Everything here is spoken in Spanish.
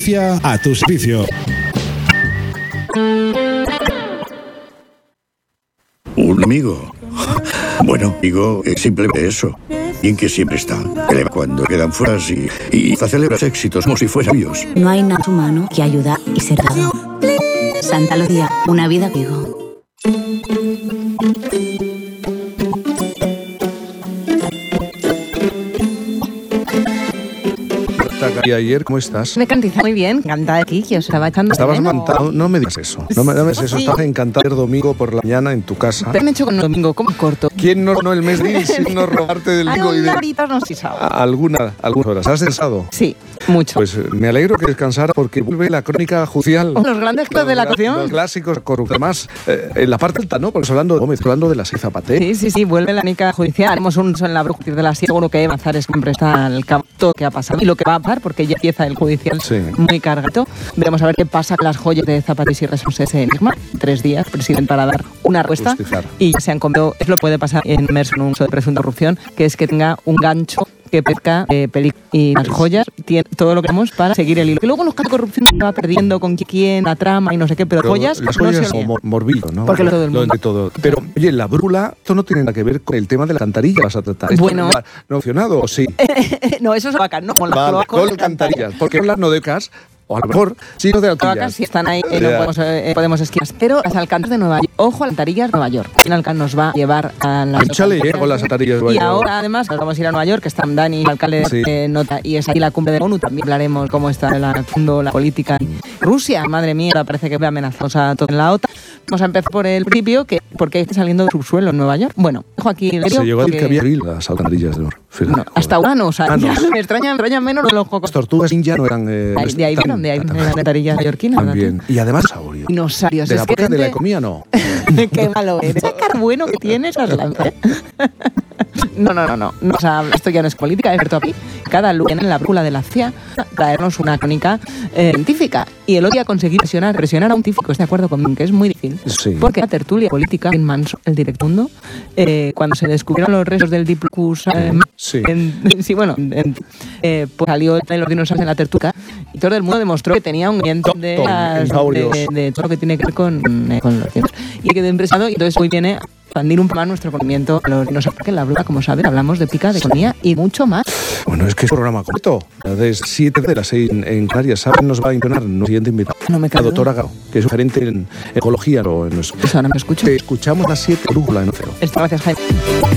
Galicia a tu servicio. Un amigo. Bueno, digo simplemente eso. Y en que siempre está. Cuando quedan fuera y celebras éxitos como si fueran ellos. No hay nada humano que ayudar y ser dado. Santa Lucía, una vida vivo. ¿Y ayer cómo estás? Me cantiza muy bien, encantada aquí, que os estaba echando. Estabas encantado, no me digas eso. No me digas eso, estabas encantado el domingo por la mañana en tu casa. Pero me he hecho con el domingo, ¿cómo corto? ¿Quién no el mes de sin no robarte del domingo y de no sé sábado. algunas horas? ¿Has descansado? Sí, mucho. Pues me alegro que descansara porque vuelve la crónica judicial. Los grandes clásicos de la corrupción. Los clásicos corruptos. Además, en la parte alta, ¿no? Porque hablando de Gómez, hablando de la Zapatero. Sí, vuelve la crónica judicial. Haremos un en la bruja de las 7. Seguro que avanzar es siempre está el campo que ha pasado y lo que va a pasar porque ya empieza el judicial muy cargado. Veremos a ver qué pasa con las joyas de Zapatero y si resuelve ese enigma. 3 días, presidente, para dar una respuesta. Y se han comido, es lo que puede pasar en Merso en un uso de presunta corrupción, que es que tenga un gancho que pesca películas y las joyas, tiene todo lo que tenemos para seguir el hilo. Y luego los casos de corrupción se va perdiendo con quién, la trama y no sé qué, pero joyas las no joyas se como morbillo, ¿no? Porque todo el mundo. Todo. Pero, oye, la brújula, esto no tiene nada que ver con el tema de la alcantarilla, vas a tratar. Bueno. ¿No opcionado o sí? No, eso es vaca, no. Con vale, con alcantarillas. Porque las no decas, o a lo mejor sí no de alcantarillas. Si están ahí, no podemos esquiar. Pero las alcantarillas de Nueva York, ojo, alcantarillas de Nueva York. El alcalde nos va a llevar a las con las alcantarillas de Nueva York. Y ahora, además, nos vamos a ir a Nueva York, que están Dani, el alcalde de Nota, y es aquí la cumbre de la ONU. También hablaremos cómo está el fondo, la política en Rusia. Madre mía, parece que ve amenazados a todo en la OTAN. Vamos a empezar por el principio, porque está saliendo del subsuelo en Nueva York. Bueno, dejo aquí el se llegó a decir que había las alcantarillas de Nueva York. No, hasta Urano, o sea, me extrañan menos los juegos. Las tortugas ninja no eran... de ahí vieron, de ahí la alcantarilla neoyorquina. También. Y además dinosaurio. Dinosaurios. De la boca de la comida, no. Qué malo eres. Qué bueno que tienes, Aslance. No. O sea, esto ya no es política, es aquí. Cada lunes en la brújula de la CIA traernos una crónica científica. Y el otro día conseguir presionar a un científico, estoy de acuerdo conmigo, que es muy difícil. Sí. Porque la tertulia política en Manso, el Directo Mundo, cuando se descubrieron los restos del Diplodocus, pues salió de los dinosaurios en la tertulia y todo el mundo demostró que tenía un viento de todo lo que tiene que ver con los dinosaurios. Y quedó impresionado y entonces hoy viene a expandir un poco más nuestro conocimiento a los dinosaurios, porque en la brújula, como saben, hablamos de pica, de economía y mucho más. Bueno, es que es un programa corto. De 7 de las 6 en Canarias. ¿Saben? Nos va a imponer nuestro siguiente invitado. La doctora Gao, que es gerente en ecología. Eso ahora me escucho. Te escuchamos a las 7 brújula en Ocero. Gracias, Jaime.